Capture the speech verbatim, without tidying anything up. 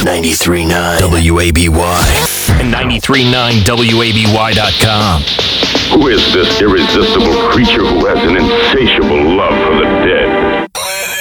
ninety-three point nine W A B Y and ninety-three point nine W A B Y dot com. Who is this irresistible creature who has an insatiable